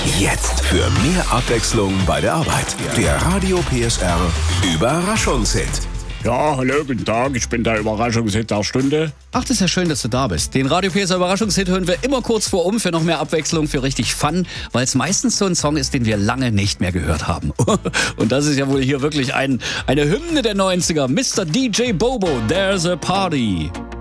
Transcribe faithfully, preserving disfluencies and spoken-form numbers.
Jetzt für mehr Abwechslung bei der Arbeit. Der Radio P S R Überraschungshit. Ja, hallo, guten Tag, ich bin der Überraschungshit der Stunde. Ach, das ist ja schön, dass du da bist. Den Radio P S R Überraschungshit hören wir immer kurz vor um für noch mehr Abwechslung, für richtig Fun, weil es meistens so ein Song ist, den wir lange nicht mehr gehört haben. Und das ist ja wohl hier wirklich ein, eine Hymne der neunziger. Mister D J Bobo, There's a Party.